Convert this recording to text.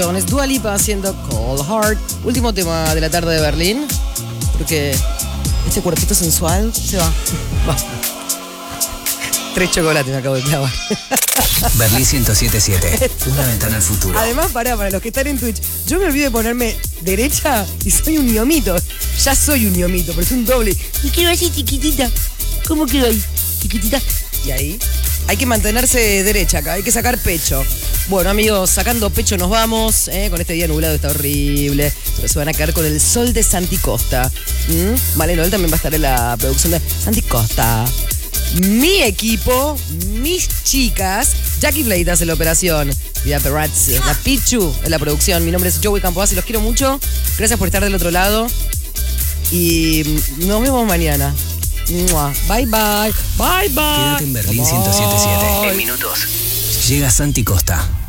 Es Dua Lipa haciendo Cold Heart. Último tema de la tarde de Berlín. Porque este cuerpito sensual se va. 3 chocolates me acabo de clavar. Berlín 107.7. Una ventana al futuro. Además, para los que están en Twitch, yo me olvido de ponerme derecha y soy un ñomito. Ya soy un ñomito, pero es un doble. Y quedo así chiquitita. ¿Cómo quedo ahí? Chiquitita. Y ahí hay que mantenerse derecha acá, hay que sacar pecho. Bueno, amigos, sacando pecho nos vamos. Con este día nublado está horrible. Pero se van a quedar con el sol de Santi Costa. Vale, Noel también va a estar en la producción de Santi Costa. Mi equipo, mis chicas, Jackie Fleitas en la operación, Vida Perazzi, la Pichu en la producción. Mi nombre es Joey Campoas y los quiero mucho. Gracias por estar del otro lado. Y nos vemos mañana. Bye, bye. Bye, bye. Quédate en Berlín 107.7. En minutos llega Santi Costa.